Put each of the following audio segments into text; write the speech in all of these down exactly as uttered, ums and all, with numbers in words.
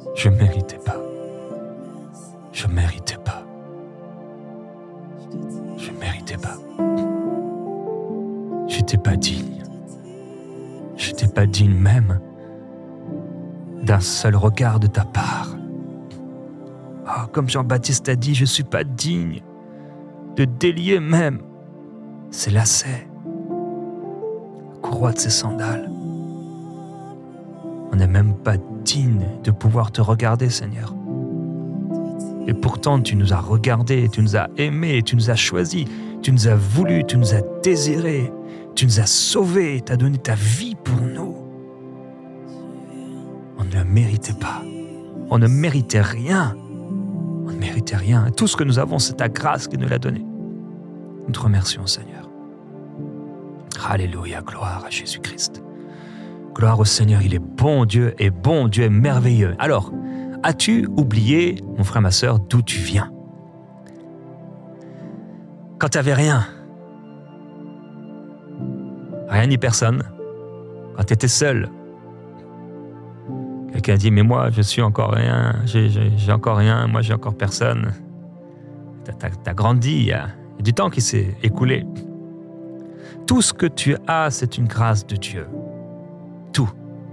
Je ne méritais pas. Je ne méritais pas. Je ne méritais pas. Je n'étais pas digne. Je n'étais pas digne même d'un seul regard de ta part. Oh, comme Jean-Baptiste a dit, je ne suis pas digne de délier même ses lacets, la courroie de ses sandales. On n'est même pas digne de pouvoir te regarder, Seigneur. Et pourtant, tu nous as regardés, tu nous as aimés, tu nous as choisis, tu nous as voulu, tu nous as désirés, tu nous as sauvés, tu as donné ta vie pour nous. On ne le méritait pas. On ne méritait rien. On ne méritait rien. Tout ce que nous avons, c'est ta grâce qui nous l'a donné. Nous te remercions, Seigneur. Alléluia, gloire à Jésus-Christ. Gloire au Seigneur, il est bon Dieu et bon Dieu est merveilleux. Alors, as-tu oublié, mon frère, ma sœur, d'où tu viens? Quand tu n'avais rien, rien ni personne, quand tu étais seul, quelqu'un dit, mais moi, je suis encore rien, j'ai, j'ai, j'ai encore rien, moi, j'ai encore personne. Tu as grandi, il y, a, il y a du temps qui s'est écoulé. Tout ce que tu as, c'est une grâce de Dieu. Tout.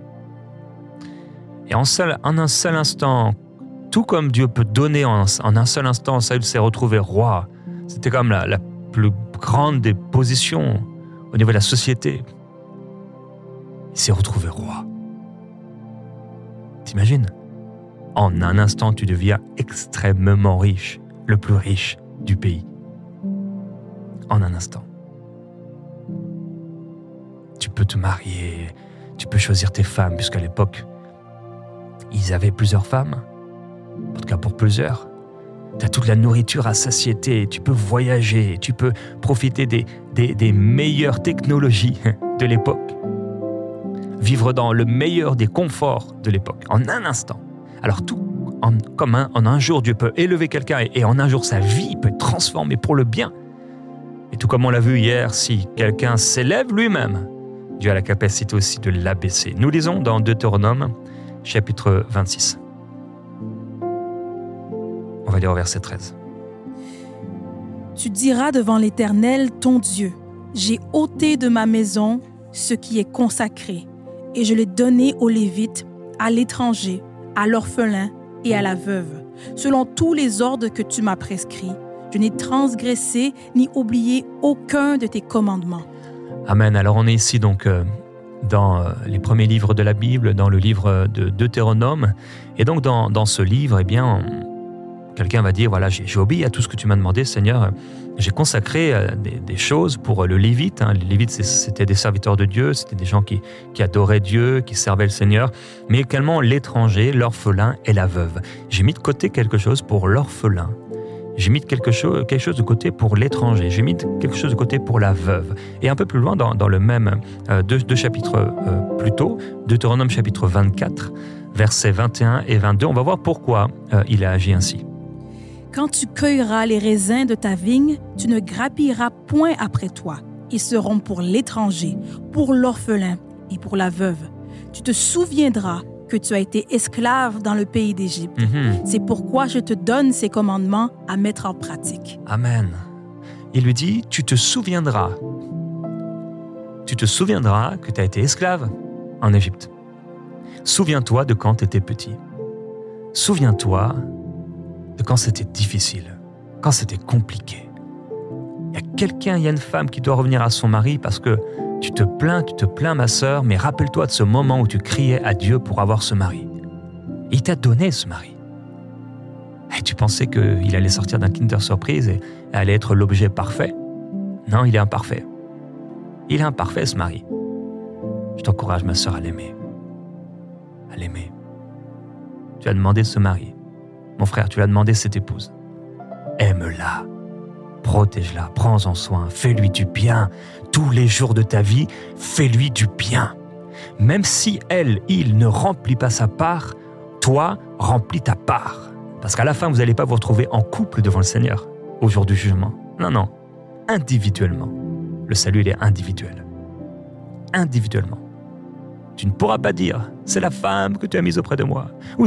Et en, seul, en un seul instant, tout comme Dieu peut donner en, en un seul instant, Saül s'est retrouvé roi. C'était comme la, la plus grande des positions au niveau de la société. Il s'est retrouvé roi. T'imagines? En un instant, tu deviens extrêmement riche, le plus riche du pays. En un instant. Tu peux te marier, tu peux choisir tes femmes, puisqu'à l'époque, ils avaient plusieurs femmes, en tout cas pour plusieurs. Tu as toute la nourriture à satiété, tu peux voyager, tu peux profiter des, des, des meilleures technologies de l'époque. Vivre dans le meilleur des conforts de l'époque, en un instant. Alors tout, en, comme un, en un jour, Dieu peut élever quelqu'un et, et en un jour, sa vie peut être transformée pour le bien. Et tout comme on l'a vu hier, si quelqu'un s'élève lui-même, Dieu a la capacité aussi de l'abaisser. Nous lisons dans Deutéronome, chapitre vingt-six. On va lire au verset treize. Tu diras devant l'Éternel, ton Dieu, j'ai ôté de ma maison ce qui est consacré, et je l'ai donné aux Lévites, à l'étranger, à l'orphelin et à la veuve, selon tous les ordres que tu m'as prescrits. Je n'ai transgressé ni oublié aucun de tes commandements. Amen. Alors on est ici donc euh, dans euh, les premiers livres de la Bible, dans le livre de Deutéronome. Et donc dans, dans ce livre, eh bien, on, quelqu'un va dire, voilà, j'ai, j'ai obéi à tout ce que tu m'as demandé, Seigneur. J'ai consacré euh, des, des choses pour le Lévite. Hein. Les Lévites, c'était des serviteurs de Dieu, c'était des gens qui, qui adoraient Dieu, qui servaient le Seigneur, mais également l'étranger, l'orphelin et la veuve. J'ai mis de côté quelque chose pour l'orphelin. J'ai mis quelque chose, quelque chose de côté pour l'étranger. J'ai mis quelque chose de côté pour la veuve. Et un peu plus loin, dans, dans le même euh, deux, deux chapitres euh, plus tôt, Deutéronome chapitre vingt-quatre, versets vingt et un et vingt-deux, on va voir pourquoi euh, il a agi ainsi. Quand tu cueilleras les raisins de ta vigne, tu ne grappilleras point après toi. Ils seront pour l'étranger, pour l'orphelin et pour la veuve. Tu te souviendras que tu as été esclave dans le pays d'Égypte. Mm-hmm. C'est pourquoi je te donne ces commandements à mettre en pratique. Amen. Il lui dit, tu te souviendras. Tu te souviendras que tu as été esclave en Égypte. Souviens-toi de quand tu étais petit. Souviens-toi de quand c'était difficile, quand c'était compliqué. Il y a quelqu'un, il y a une femme qui doit revenir à son mari parce que tu te plains, tu te plains, ma sœur, mais rappelle-toi de ce moment où tu criais à Dieu pour avoir ce mari. Et il t'a donné ce mari. Et tu pensais qu'il allait sortir d'un Kinder Surprise et allait être l'objet parfait. Non, il est imparfait. Il est imparfait, ce mari. Je t'encourage, ma sœur, à l'aimer. À l'aimer. Tu as demandé ce mari. Mon frère, tu l'as demandé cette épouse. Aime-la. Protège-la, prends-en soin, fais-lui du bien. Tous les jours de ta vie, fais-lui du bien. Même si elle, il ne remplit pas sa part, toi, remplis ta part. Parce qu'à la fin, vous n'allez pas vous retrouver en couple devant le Seigneur au jour du jugement. Non, non, individuellement. Le salut, il est individuel. Individuellement. Tu ne pourras pas dire, c'est la femme que tu as mise auprès de moi. Ou